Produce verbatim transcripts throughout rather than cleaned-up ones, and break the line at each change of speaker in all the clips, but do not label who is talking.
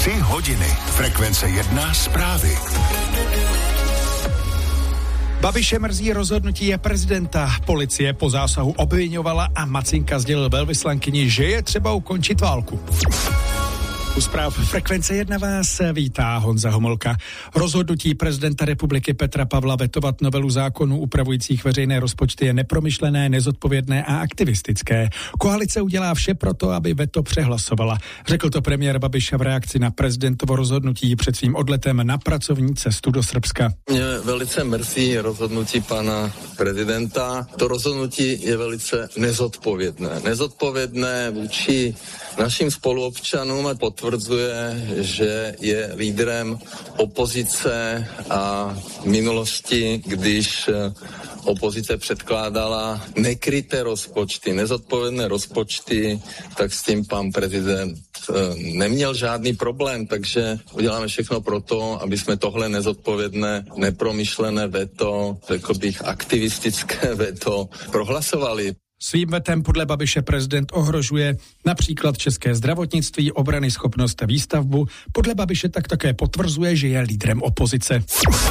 Tři hodiny. Frekvence jedna zprávy.
Babiše mrzí rozhodnutí prezidenta. Policie po zásahu obviňovala a Macinka sdělil velvyslankyni, že je třeba ukončit válku. U zpráv Frekvence jedna vás vítá Honza Homolka. Rozhodnutí prezidenta republiky Petra Pavla vetovat novelu zákonů upravujících veřejné rozpočty je nepromyšlené, nezodpovědné a aktivistické. Koalice udělá vše proto, aby veto přehlasovala. Řekl to premiér Babiš v reakci na prezidentovo rozhodnutí před svým odletem na pracovní cestu do Srbska.
Mě velice mrzí rozhodnutí pana prezidenta. To rozhodnutí je velice nezodpovědné. Nezodpovědné vůči našim spoluobčanům a potvrzuje, že je lídrem opozice a v minulosti, když opozice předkládala nekryté rozpočty, nezodpovědné rozpočty, tak s tím pan prezident neměl žádný problém, takže uděláme všechno pro to, aby jsme tohle nezodpovědné, nepromyšlené veto, řekl bych aktivistické veto, prohlasovali.
Svým vetem podle Babiše prezident ohrožuje například české zdravotnictví, obrany schopnost a výstavbu. Podle Babiše tak také potvrzuje, že je lídrem opozice.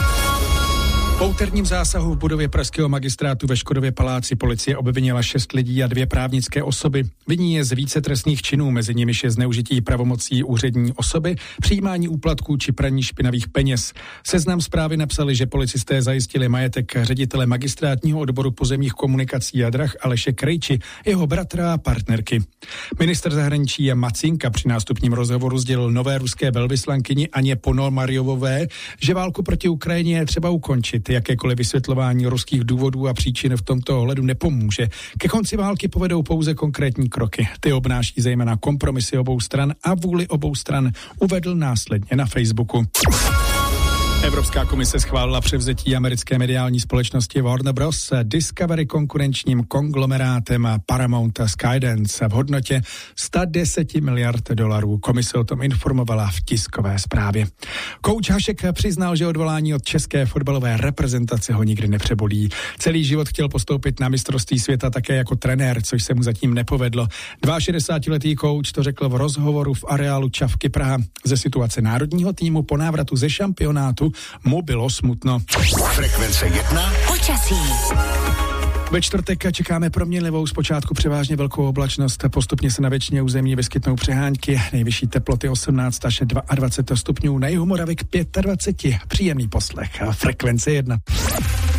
Po úterním zásahu v budově pražského magistrátu ve Škodově paláci policie obvinila šest lidí a dvě právnické osoby. Viní je z více trestných činů, mezi nimiž je zneužití pravomocí úřední osoby, přijímání úplatků či praní špinavých peněz. Seznam zprávy napsali, že policisté zajistili majetek ředitele magistrátního odboru pozemních komunikací a drah Aleše Krejči, jeho bratra a partnerky. Ministr zahraničí Macinka při nástupním rozhovoru sdělil nové ruské velvyslankyni Aně Ponomariovové, že válku proti Ukrajině je třeba ukončit. Jakékoliv vysvětlování ruských důvodů a příčin v tomto ohledu nepomůže. Ke konci války povedou pouze konkrétní kroky. Ty obnáší zejména kompromisy obou stran a vůli obou stran, uvedl následně na Facebooku. Evropská komise schválila převzetí americké mediální společnosti Warner Bros. Discovery konkurenčním konglomerátem Paramount Skydance v hodnotě sto deset miliard dolarů. Komise o tom informovala v tiskové zprávě. Kouč Hašek přiznal, že odvolání od české fotbalové reprezentace ho nikdy nepřebolí. Celý život chtěl postoupit na mistrovství světa také jako trenér, což se mu zatím nepovedlo. šedesátiletý kouč to řekl v rozhovoru v areálu Čavky Praha. Ze situace národního týmu po návratu ze šampionátu mu bylo smutno.
Frekvence jedna.
Počasí.
Ve čtvrtek čekáme proměnlivou, zpočátku převážně velkou oblačnost, postupně se na většině území vyskytnou přehánky, nejvyšší teploty osmnáct až dvacet dva stupňů, na jihu Moravy k dvacet pět. Příjemný poslech. Frekvence jedna.